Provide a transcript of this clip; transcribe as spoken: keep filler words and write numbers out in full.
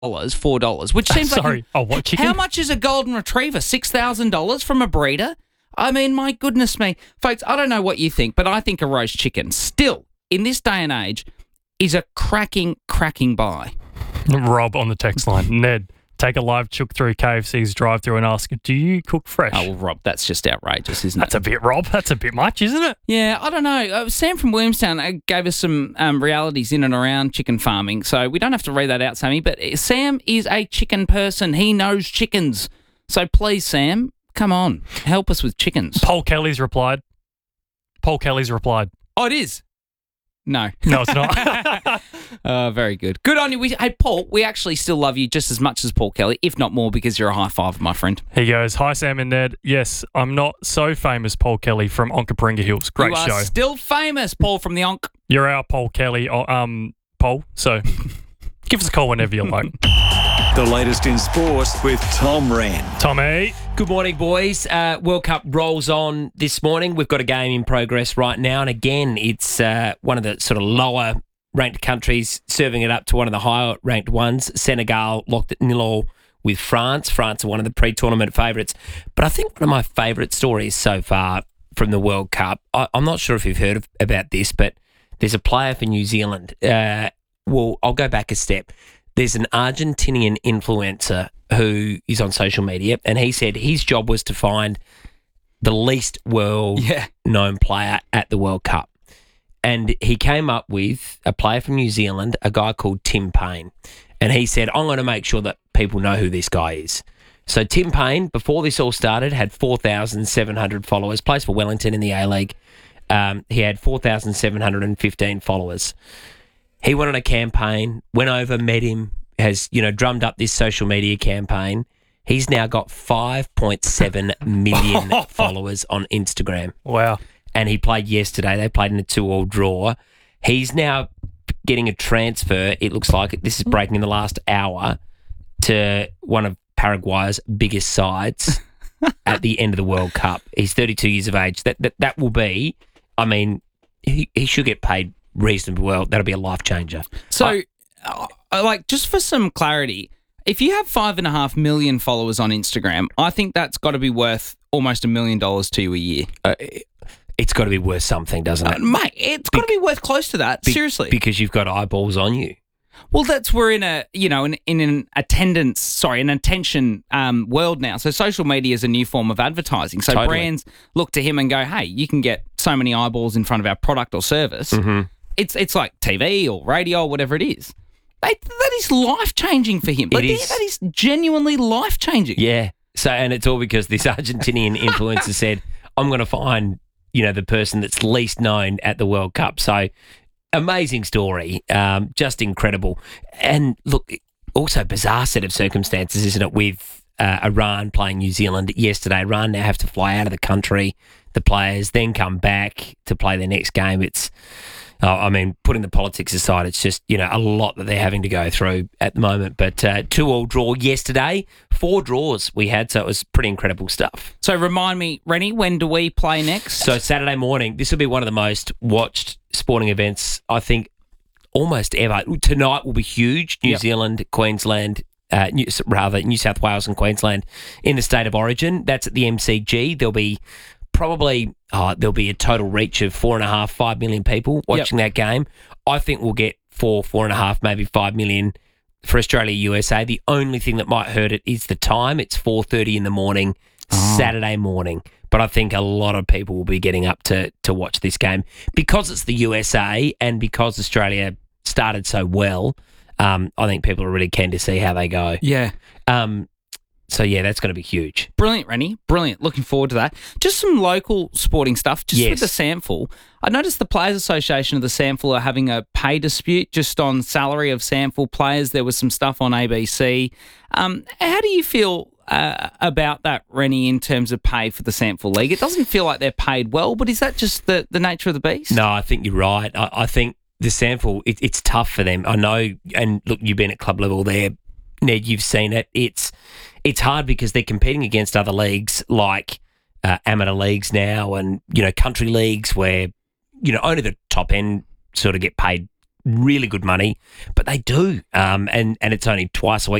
four dollars, which seems Sorry. like... Oh, what, chicken? How much is a golden retriever? six thousand dollars from a breeder? I mean, my goodness me. Folks, I don't know what you think, but I think a roast chicken still, in this day and age, is a cracking, cracking buy. Rob on the text line. Ned, take a live chook through K F C's drive-thru and ask, do you cook fresh? Oh, well, Rob, that's just outrageous, isn't That's it? a bit, Rob. That's a bit much, isn't it? Yeah, I don't know. Uh, Sam from Williamstown uh, gave us some um, realities in and around chicken farming, so we don't have to read that out, Sammy, but uh, Sam is a chicken person. He knows chickens. So please, Sam, come on, help us with chickens. Paul Kelly's replied. Paul Kelly's replied. Oh, it is? No. No, it's not. uh, very good. Good on you. We, hey, Paul, we actually still love you just as much as Paul Kelly, if not more, because you're a high five, my friend. He goes, hi, Sam and Ned. Yes, I'm not so famous, Paul Kelly from Onkaparinga Hills. Great you are show. Still famous, Paul from the Onk. You're our Paul Kelly, uh, um, Paul. So give us a call whenever you like. The latest in sport with Tom Wren. Tommy. Good morning, boys. Uh, World Cup rolls on this morning. We've got a game in progress right now. And again, it's uh, one of the sort of lower ranked countries serving it up to one of the higher ranked ones. Senegal locked at nil all with France. France are one of the pre-tournament favourites. But I think one of my favourite stories so far from the World Cup, I, I'm not sure if you've heard of, about this, but there's a player for New Zealand. Uh, well, I'll go back a step. There's an Argentinian influencer who is on social media, and he said his job was to find the least well-known player at the World Cup. And he came up with a player from New Zealand, a guy called Tim Payne. And he said, I'm going to make sure that people know who this guy is. So Tim Payne, before this all started, had four thousand seven hundred followers, plays for Wellington in the A-League. Um, he had four thousand seven hundred fifteen followers. He went on a campaign, went over, met him, has, you know, drummed up this social media campaign. He's now got five point seven million followers on Instagram. Wow. And he played yesterday. They played in a two-all draw. He's now getting a transfer, it looks like, this is breaking in the last hour, to one of Paraguay's biggest sides at the end of the World Cup. He's thirty-two years of age. That that, that will be, I mean, he, he should get paid reasonably well. That'll be a life changer. So, I, uh, like, just for some clarity, if you have five and a half million followers on Instagram, I think that's got to be worth almost a million dollars to you a year. uh, it's got to be worth something, doesn't Uh, it? mate, it's got to be worth close to that. Be- Seriously. Because you've got eyeballs on you. Well, that's we're in a you know in, in an attendance, sorry, an attention um, world now. So social media is a new form of advertising. So Totally. brands look to him and go, "Hey, you can get so many eyeballs in front of our product or service." Mm-hmm. It's it's like T V or radio or whatever it is. They, that is life changing for him. Like, is. That is genuinely life changing. Yeah. So, and it's all because this Argentinian influencer said, I'm going to find, you know, the person that's least known at the World Cup. So, amazing story. Um, just incredible. And look, also bizarre set of circumstances, isn't it, with uh, Iran playing New Zealand yesterday. Iran now have to fly out of the country, the players, then come back to play their next game. It's, uh, I mean, putting the politics aside, it's just, you know, a lot that they're having to go through at the moment. But uh, two-all draw yesterday, four draws we had, so it was pretty incredible stuff. So remind me, Rennie, when do we play next? So Saturday morning, this will be one of the most watched sporting events, I think, almost ever. Tonight will be huge. New Yep. Zealand, Queensland, uh, New, rather New South Wales and Queensland in the state of origin. That's at the M C G. There'll be probably oh, there'll be a total reach of four and a half, five million people watching that game. I think we'll get four, four and a half, maybe five million for Australia U S A. The only thing that might hurt it is the time. It's four thirty in the morning, Oh. Saturday morning. But I think a lot of people will be getting up to to watch this game because it's the U S A and because Australia started so well. Um, I think people are really keen to see how they go. Yeah. Um, so yeah, that's going to be huge. Brilliant, Rennie. Brilliant. Looking forward to that. Just some local sporting stuff. Just Yes. with the SAMFL. I noticed the Players Association of the SAMFL are having a pay dispute just on salary of SAMFL players. There was some stuff on A B C. Um, how do you feel uh, about that, Rennie, in terms of pay for the SAMFL League? It doesn't feel like they're paid well, but is that just the, the nature of the beast? No, I think you're right. I, I think the SAMFL, it, it's tough for them. I know, and look, you've been at club level there, Ned, you've seen it. It's it's hard because they're competing against other leagues like uh, amateur leagues now and, you know, country leagues where, you know, only the top end sort of get paid really good money, but they do, um, and and it's only twice a week.